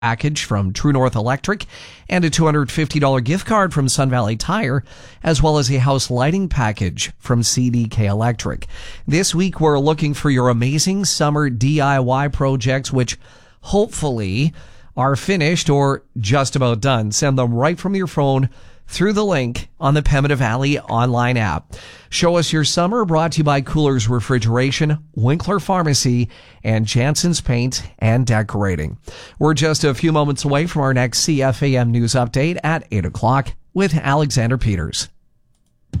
package from True North Electric and a $250 gift card from Sun Valley Tire, as well as a house lighting package from CDK Electric. This week, we're looking for your amazing summer DIY projects, which hopefully are finished or just about done. Send them right from your phone through the link on the Pembina Valley online app. Show us your summer, brought to you by Coolers Refrigeration, Winkler Pharmacy, and Jansen's Paint and Decorating. We're just a few moments away from our next CFAM news update at 8 o'clock with Alexander Peters.